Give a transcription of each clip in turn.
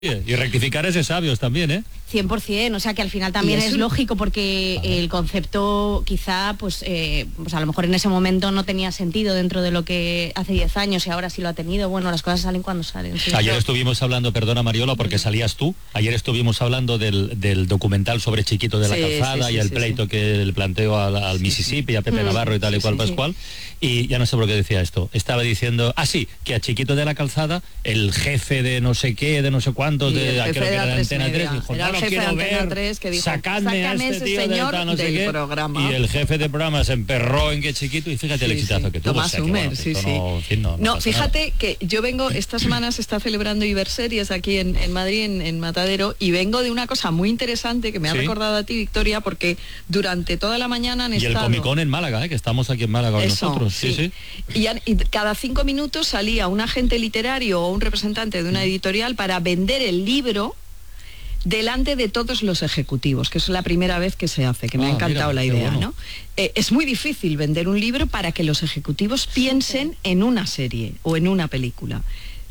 Y rectificar es de sabios también, ¿eh? 100%, o sea que al final también es lógico porque el concepto quizá, pues a lo mejor en ese momento no tenía sentido dentro de lo que hace 10 años y ahora sí lo ha tenido. Bueno, las cosas salen cuando salen. Sí, ayer estuvimos hablando, perdona Mariola, porque salías tú, ayer estuvimos hablando del documental sobre Chiquito de la Calzada y el pleito que le planteó al Mississippi, a Pepe Navarro y tal y cual Pascual, y ya no sé por qué decía esto. Estaba diciendo, que a Chiquito de la Calzada, el jefe de no sé qué, de no sé cuántos, de Antena 3, dijo, era el jefe de Antena 3 que dijo, sacadme a este tío señor de no sé qué, programa. Y el jefe de programa se emperró en que Chiquito, y fíjate el exitazo que tuvo. Tomás Humer, fíjate que yo vengo, esta semana se está celebrando Iberseries aquí en Madrid, en Matadero, y vengo de una cosa muy interesante que me ha recordado a ti, Victoria, porque durante toda la mañana han estado... Y el Comicón en Málaga, que estamos aquí en Málaga nosotros. Sí. Y cada 5 minutos salía un agente literario o un representante de una editorial para vender el libro delante de todos los ejecutivos, que es la primera vez que se hace, que me ha encantado la idea, ¿no? Es muy difícil vender un libro para que los ejecutivos piensen en una serie o en una película.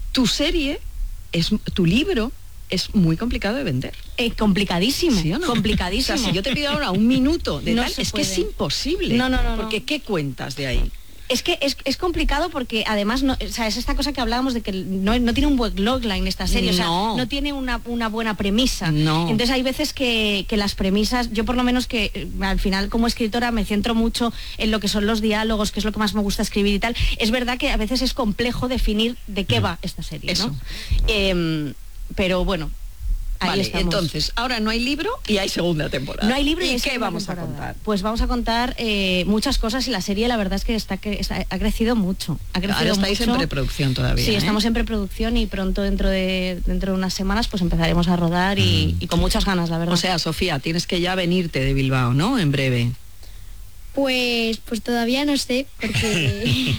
Tu libro es muy complicado de vender. Complicadísimo. ¿Sí o no? Complicadísimo. O sea, si yo te pido ahora un minuto de no tal, es puede. que es imposible. No. Porque ¿qué cuentas de ahí? Es que es complicado porque además es esta cosa que hablábamos de que no tiene un buen logline esta serie, no tiene una buena premisa. No. Entonces hay veces que las premisas, yo por lo menos que al final como escritora me centro mucho en lo que son los diálogos, que es lo que más me gusta escribir y tal. Es verdad que a veces es complejo definir de qué va esta serie, ¿no? Pero bueno. Vale, entonces, ahora no hay libro y hay segunda temporada. No hay libro y ¿qué vamos a contar? Pues vamos a contar muchas cosas y la serie la verdad es que ha crecido mucho. Ahora estáis en preproducción todavía. Sí, estamos en preproducción y pronto dentro de unas semanas pues empezaremos a rodar y con muchas ganas, la verdad. O sea, Sofía, tienes que ya venirte de Bilbao, ¿no? En breve. Pues todavía no sé, porque...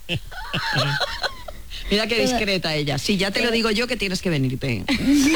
Mira qué discreta ella. Sí, ya te lo digo yo que tienes que venirte.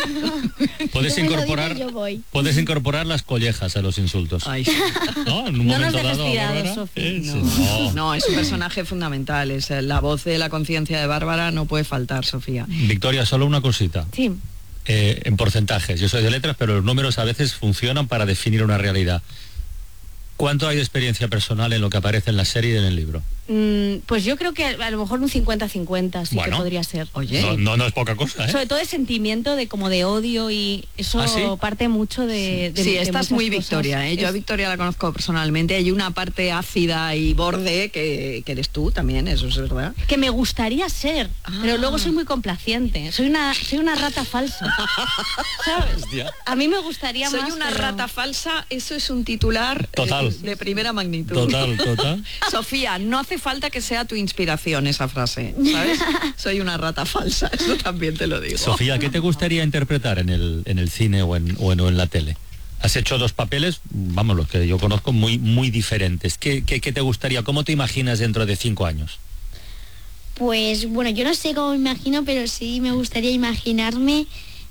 Puedes incorporar las collejas a los insultos. Ay, sí. ¿No? En un momento nos dado, Sofía. No, es un personaje fundamental. Es la voz de la conciencia de Bárbara, no puede faltar, Sofía. Victoria, solo una cosita. Sí. En porcentajes. Yo soy de letras, pero los números a veces funcionan para definir una realidad. ¿Cuánto hay de experiencia personal en lo que aparece en la serie y en el libro? Pues yo creo que a lo mejor un 50-50 sí que podría ser. Oye. No es poca cosa, ¿eh? Sobre todo el sentimiento de como de odio y eso parte mucho de esta es muy cosas. Victoria, ¿eh? Yo a Victoria la conozco personalmente. Hay una parte ácida y borde que eres tú también, eso es verdad. Que me gustaría ser, pero luego soy muy complaciente. Soy una rata falsa. ¿Sabes? Hostia. A mí me gustaría Soy más. una rata falsa, eso es un titular total. De primera magnitud. Total. Sofía, no hace falta que sea tu inspiración esa frase, ¿sabes? Soy una rata falsa, eso también te lo digo. Sofía, ¿qué te gustaría interpretar en el cine o en la tele? Has hecho 2 papeles, vamos, los que yo conozco, muy, muy diferentes. ¿Qué te gustaría? ¿Cómo te imaginas dentro de 5 años? Pues bueno, yo no sé cómo me imagino, pero sí me gustaría imaginarme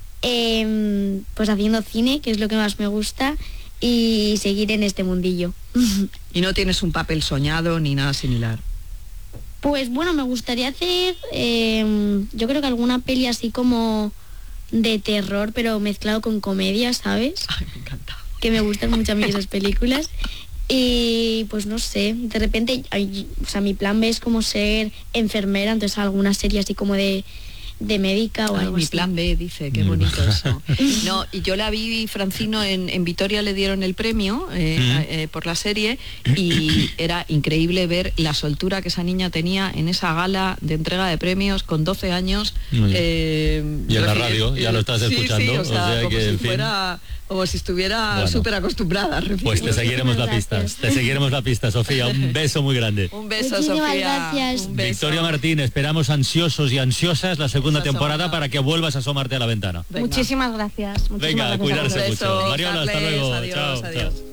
pues haciendo cine, que es lo que más me gusta, y seguir en este mundillo. ¿Y no tienes un papel soñado ni nada similar? Pues bueno, me gustaría hacer yo creo que alguna peli así como de terror, pero mezclado con comedia, ¿sabes? Ay, me encanta. Que me gustan mucho a mí esas películas. Y pues no sé, de repente, mi plan B es como ser enfermera, entonces alguna serie así como de médica o algo mi así. plan B, dice, qué bonito eso. No, y yo la vi, Francino, en Vitoria le dieron el premio por la serie y era increíble ver la soltura que esa niña tenía en esa gala de entrega de premios con 12 años. Y en la radio, ya lo estás escuchando. Sí, o sea, como si estuviera súper acostumbrada. Pues te seguiremos la pista, Sofía. Un beso muy grande. Un beso, Muchísimas Sofía. gracias. Un beso. Victoria Martín, esperamos ansiosos y ansiosas la segunda temporada para que vuelvas a asomarte a la ventana. Muchísimas gracias. Venga, a cuidarse mucho. Mariola, hasta luego. Adiós, Chao.